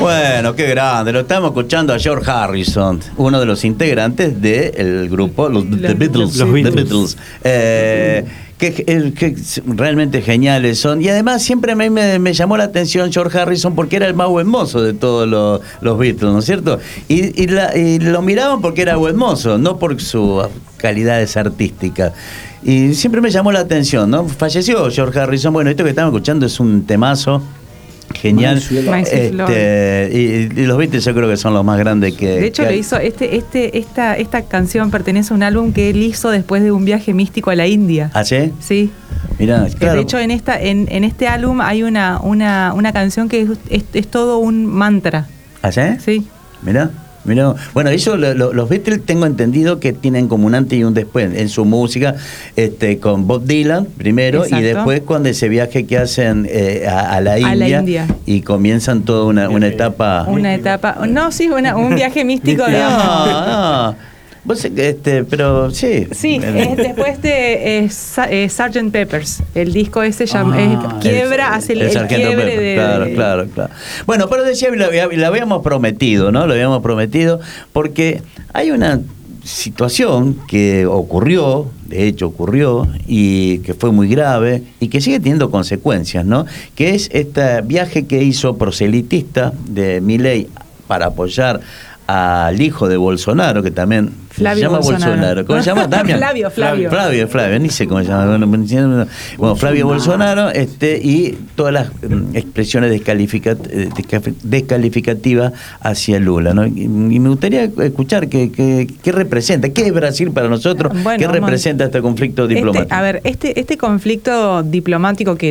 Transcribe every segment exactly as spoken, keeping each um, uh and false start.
Bueno, qué grande. Lo estamos escuchando a George Harrison, uno de los integrantes del grupo los, The Beatles. Los Beatles. The Beatles. Eh, que, que realmente geniales son. Y además siempre me, me, me llamó la atención George Harrison porque era el más buen mozo de todos los, los Beatles, ¿no es cierto? Y, y, la, y lo miraban porque era buen mozo, no por sus calidades artísticas. Y siempre me llamó la atención, ¿no? Falleció George Harrison. Bueno, esto que estamos escuchando es un temazo genial. Este, y, y los Beatles yo creo que son los más grandes que... De hecho, que lo hay. hizo, este, este, esta, esta canción pertenece a un álbum que él hizo después de un viaje místico a la India. ¿Ah, sí? Sí. Mirá, claro. De hecho, en esta, en, en este álbum hay una, una, una canción que es, es, es todo un mantra. ¿Ah, sí? Sí. Mirá. Mirá. Bueno, eso lo, lo, los Beatles tengo entendido que tienen como un antes y un después en su música, este, con Bob Dylan primero. Exacto. Y después cuando ese viaje que hacen eh, a, a, la India, a la India y comienzan toda una, una etapa. Una etapa, no, sí, una, un viaje místico. No, no. Vos, este, pero sí. Sí, es, después de eh, eh, sergeant Pepper's, el disco ese llama, ah, es, quiebra, el, hace el, el, el quiebre Pepper, de... Claro, de, claro, claro. Bueno, pero decía, lo, lo habíamos prometido, ¿no? Lo habíamos prometido porque hay una situación que ocurrió, de hecho ocurrió, y que fue muy grave y que sigue teniendo consecuencias, ¿no? Que es este viaje que hizo proselitista de Milei para apoyar al hijo de Bolsonaro, que también Flavio se llama Bolsonaro. Bolsonaro. ¿Cómo se llama? Damián. Flavio, Flavio. Flavio, Flavio, ni sé cómo se llama. Bueno, Flavio Bolsonaro, este, y todas las um, expresiones descalificat descalificativas hacia Lula, ¿no? Y, y me gustaría escuchar qué, qué, qué representa, qué es Brasil para nosotros, bueno, qué representa este conflicto diplomático. Este, a ver, este, este conflicto diplomático que...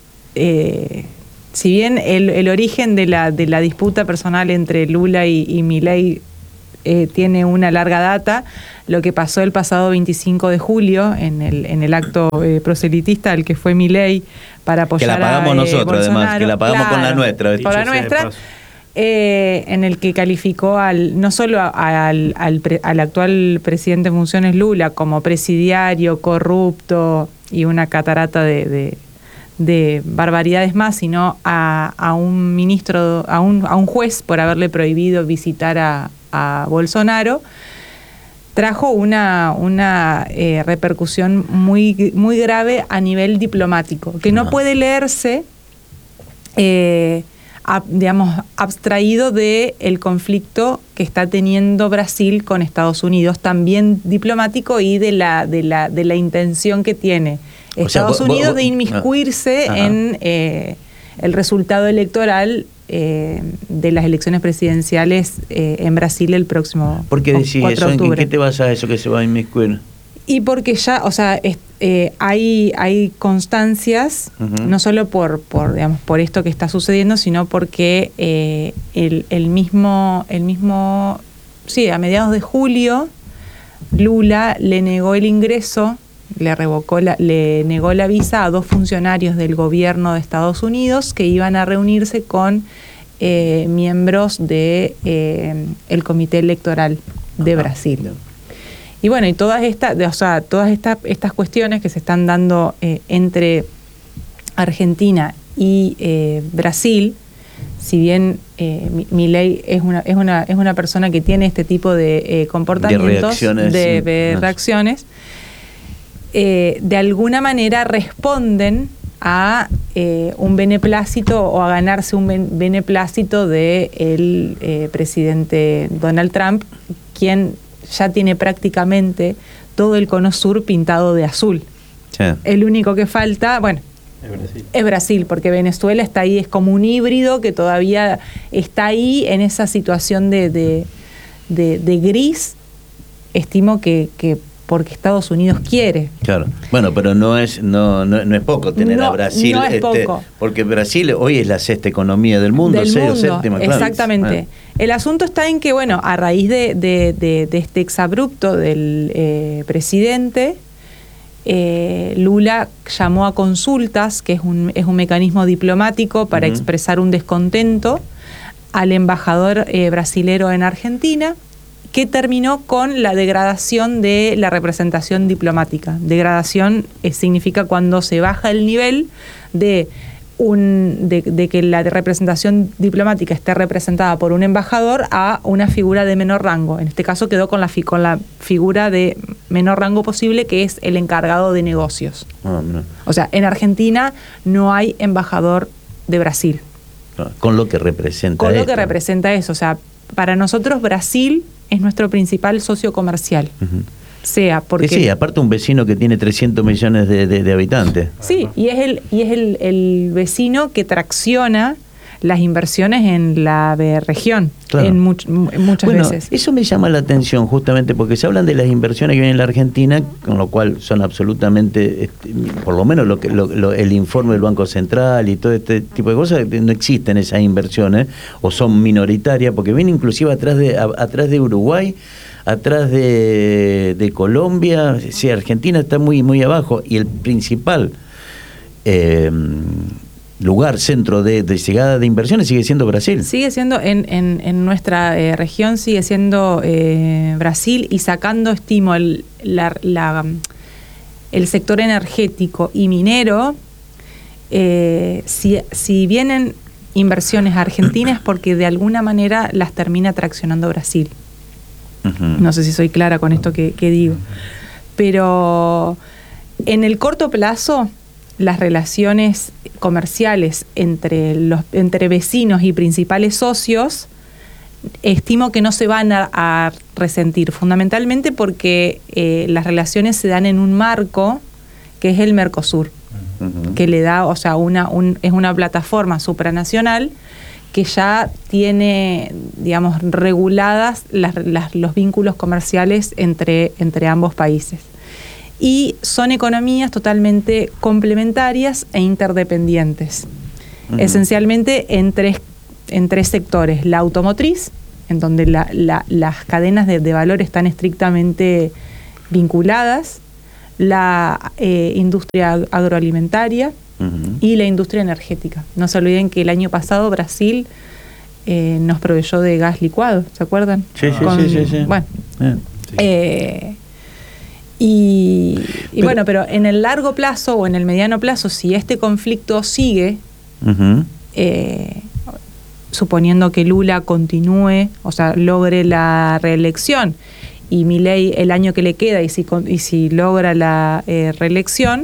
Eh, si bien el, el origen de la, de la disputa personal entre Lula y, y Milei eh, tiene una larga data, lo que pasó el pasado veinticinco de julio en el, en el acto eh, proselitista al que fue Milei para apoyar a que la pagamos a, eh, nosotros Bolsonaro, además, que la pagamos claro, con la nuestra. Con la nuestra. Eh, en el que calificó al no solo al, al, pre, al actual presidente en funciones Lula como presidiario, corrupto y una catarata de... de de barbaridades más, sino a, a un ministro, a un, a un juez por haberle prohibido visitar a, a Bolsonaro, trajo una, una eh, repercusión muy, muy grave a nivel diplomático, que no, no. puede leerse, eh, a, digamos, abstraído del conflicto que está teniendo Brasil con Estados Unidos, también diplomático, y de la, de la, de la intención que tiene Estados o sea, Unidos vos, vos, de inmiscuirse ah, en eh, el resultado electoral eh, de las elecciones presidenciales eh, en Brasil el próximo ¿Por qué decís eso? ¿En qué te vas a eso que se va a inmiscuir? Y porque ya, o sea, es, eh, hay, hay constancias, uh-huh. no solo por, por, digamos, por esto que está sucediendo, sino porque eh, el, el mismo, el mismo, sí, a mediados de julio, Lula le negó el ingreso, le revocó la, le negó la visa a dos funcionarios del gobierno de Estados Unidos que iban a reunirse con eh, miembros de eh, el Comité Electoral de Ajá. Brasil. Y bueno, y todas estas, o sea, todas estas estas cuestiones que se están dando eh, entre Argentina y eh, Brasil, si bien eh, Milei es una es una es una persona que tiene este tipo de eh, comportamientos, de reacciones, de, sí. de reacciones. Eh, de alguna manera responden a eh, un beneplácito o a ganarse un ben, beneplácito del eh, presidente Donald Trump, quien ya tiene prácticamente todo el cono sur pintado de azul. Sí. El único que falta, bueno, es Brasil. es Brasil, porque Venezuela está ahí, es como un híbrido que todavía está ahí en esa situación de, de, de, de gris, estimo que... que porque Estados Unidos quiere. Claro. Bueno, pero no es no no, no es poco tener no, a Brasil, no es este, poco. Porque Brasil hoy es la sexta economía del mundo, del sexta, mundo, séptima, claro. Exactamente. Ah. El asunto está en que, bueno, a raíz de, de, de, de este exabrupto del eh, presidente, eh, Lula llamó a consultas, que es un, es un mecanismo diplomático para uh-huh. expresar un descontento, al embajador eh, brasilero en Argentina, que terminó con la degradación de la representación diplomática. Degradación eh, significa cuando se baja el nivel de un de, de que la representación diplomática esté representada por un embajador a una figura de menor rango. En este caso quedó con la, fi, con la figura de menor rango posible, que es el encargado de negocios. Ah, no. O sea, en Argentina no hay embajador de Brasil. Con lo que representa Con lo esto. que representa eso. O sea, para nosotros Brasil es nuestro principal socio comercial. Uh-huh. Sea porque... Sí, aparte un vecino que tiene trescientos millones de, de, de habitantes. Sí, y es el y es el, el vecino que tracciona las inversiones en la de región, claro. en, much, en muchas bueno, veces. Eso me llama la atención justamente porque se hablan de las inversiones que vienen en la Argentina, con lo cual son absolutamente, este, por lo menos lo que lo, lo, el informe del Banco Central y todo este tipo de cosas, no existen esas inversiones o son minoritarias, porque viene inclusive atrás de, a, atrás de Uruguay, atrás de, de Colombia. Sí, Argentina está muy, muy abajo y el principal eh, lugar, centro de, de llegada de inversiones sigue siendo Brasil. Sigue siendo, en, en, en nuestra eh, región sigue siendo eh, Brasil, y sacando, estimo, el, la, la, el sector energético y minero, eh, si, si vienen inversiones argentinas porque de alguna manera las termina traccionando Brasil. Uh-huh. No sé si soy clara con esto que, que digo. Pero en el corto plazo, las relaciones comerciales entre los entre vecinos y principales socios, estimo que no se van a, a resentir, fundamentalmente porque eh, las relaciones se dan en un marco que es el Mercosur, uh-huh. que le da, o sea, una un, es una plataforma supranacional que ya tiene, digamos, reguladas las, las, los vínculos comerciales entre, entre ambos países. Y son economías totalmente complementarias e interdependientes. Uh-huh. Esencialmente en tres, en tres sectores. La automotriz, en donde la, la, las cadenas de, de valor están estrictamente vinculadas. La eh, industria agroalimentaria, uh-huh. y la industria energética. No se olviden que el año pasado Brasil eh, nos proveyó de gas licuado, ¿se acuerdan? Sí, sí, Con, sí, sí, sí. Bueno, yeah. sí. eh, y, y pero, bueno, pero en el largo plazo o en el mediano plazo, si este conflicto sigue, uh-huh. eh, suponiendo que Lula continúe, o sea, logre la reelección, y Milei el año que le queda, y si, y si logra la eh, reelección,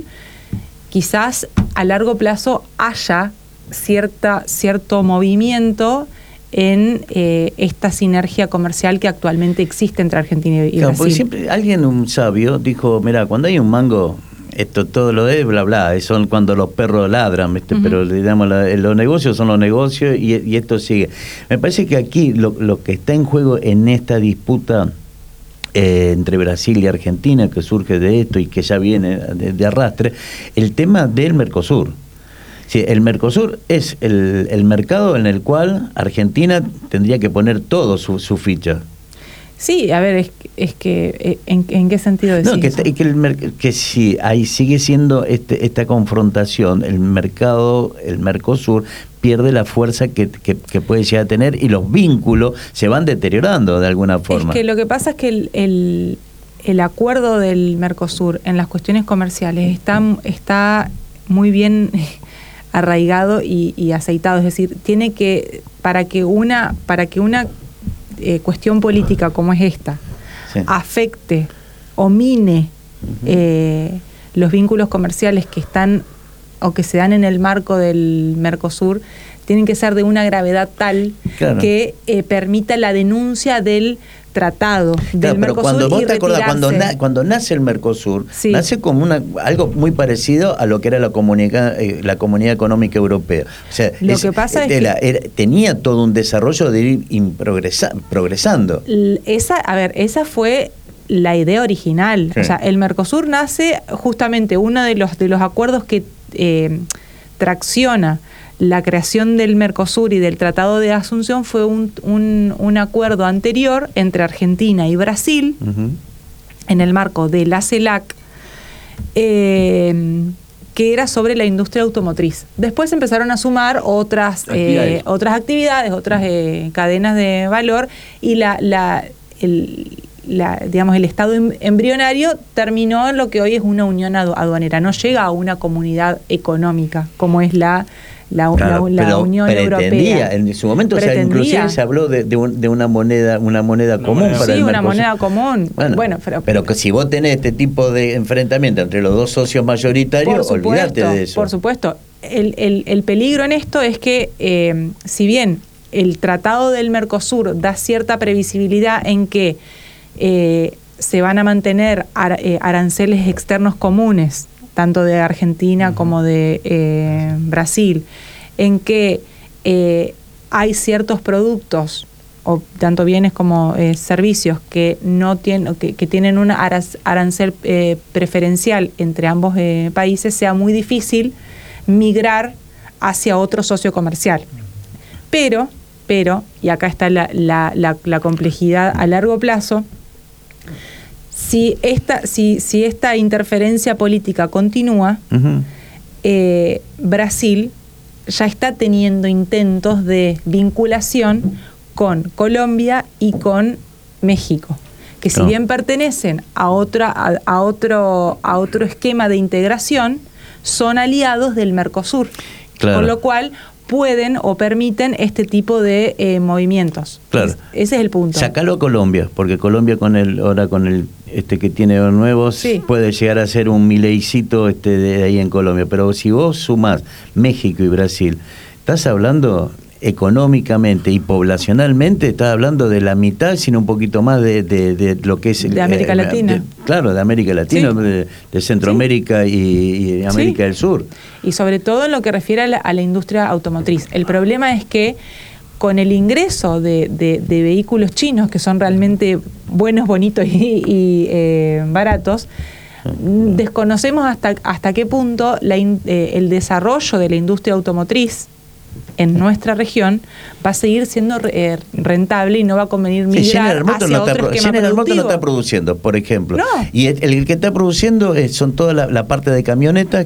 quizás a largo plazo haya cierta, cierto movimiento en eh, esta sinergia comercial que actualmente existe entre Argentina y claro, Brasil. Porque siempre alguien, un sabio, dijo, mira, cuando hay un mango, esto todo lo de bla bla, son cuando los perros ladran, ¿viste? Uh-huh. Pero digamos, la, los negocios son los negocios y, y esto sigue. Me parece que aquí lo, lo que está en juego en esta disputa Eh, entre Brasil y Argentina, que surge de esto y que ya viene de, de arrastre, el tema del Mercosur. Sí, el Mercosur es el, el mercado en el cual Argentina tendría que poner todo su, su ficha. Sí, a ver, es, es que, ¿en, en qué sentido decís? No, que, que, el, que si ahí sigue siendo este, esta confrontación, el mercado, el Mercosur, pierde la fuerza que, que, que puede llegar a tener y los vínculos se van deteriorando de alguna forma. Es que lo que pasa es que el, el, el acuerdo del Mercosur en las cuestiones comerciales está, está muy bien arraigado y, y aceitado. Es decir, tiene que, para que una, para que una eh, cuestión política como es esta, sí, afecte o mine uh-huh. eh, los vínculos comerciales que están o que se dan en el marco del Mercosur, tienen que ser de una gravedad tal, claro, que eh, permita la denuncia del tratado del claro, pero Mercosur. Cuando vos y te acordás, cuando, na, cuando nace el Mercosur, sí, nace como una algo muy parecido a lo que era la comunidad, eh, la Comunidad Económica Europea. O sea, lo es, que pasa es la, que era, tenía todo un desarrollo de ir progresa, progresando. Esa, a ver, esa fue la idea original. Sí. O sea, el Mercosur nace justamente uno de los de los acuerdos que eh, tracciona la creación del Mercosur y del Tratado de Asunción fue un, un, un acuerdo anterior entre Argentina y Brasil, uh-huh, en el marco de la CELAC, eh, que era sobre la industria automotriz. Después empezaron a sumar otras actividades, eh, otras, actividades, otras eh, cadenas de valor, y la, la, el, la, digamos, el estado embrionario terminó en lo que hoy es una unión aduanera. No llega a una comunidad económica como es la la, claro, la, la Unión pretendía, Europea. En su momento, pretendía. O sea, inclusive se habló de, de, un, de una moneda, una moneda común moneda. para sí, el una Mercosur. moneda común. Bueno, bueno pero, pero que si vos tenés este tipo de enfrentamiento entre los dos socios mayoritarios, por supuesto, olvídate de eso. Por supuesto. El, el, el peligro en esto es que, eh, si bien el Tratado del Mercosur da cierta previsibilidad en que eh, se van a mantener ar, eh, aranceles externos comunes, tanto de Argentina uh-huh. como de eh, Brasil, en que eh, hay ciertos productos, o tanto bienes como eh, servicios, que no tienen, que, que tienen un arancel eh, preferencial entre ambos eh, países, sea muy difícil migrar hacia otro socio comercial. Pero, pero, y acá está la, la, la, la complejidad a largo plazo, si esta, si, si esta interferencia política continúa, uh-huh. eh, Brasil ya está teniendo intentos de vinculación con Colombia y con México, que si no. bien pertenecen a, otra, a, a, otro, a otro esquema de integración, son aliados del Mercosur, claro. Con lo cual pueden o permiten este tipo de eh, movimientos. Claro. Es, ese es el punto. Sacalo a Colombia, porque Colombia con el ahora con el este que tiene nuevos sí. puede llegar a ser un Mileicito este de ahí en Colombia, pero si vos sumás México y Brasil, estás hablando económicamente y poblacionalmente, estás hablando de la mitad, sino un poquito más de, de, de lo que es... De América eh, Latina. De, claro, de América Latina, sí. de, de Centroamérica sí. y, y América sí. del Sur. Y sobre todo en lo que refiere a la, a la industria automotriz. El problema es que con el ingreso de, de, de vehículos chinos, que son realmente buenos, bonitos y, y eh, baratos, desconocemos hasta, hasta qué punto la, eh, el desarrollo de la industria automotriz en nuestra región va a seguir siendo eh, rentable y no va a convenir migrar sí, General hacia no otro está, esquema General productivo. No está produciendo, por ejemplo. No. Y el, el que está produciendo es, son toda la, la parte de camionetas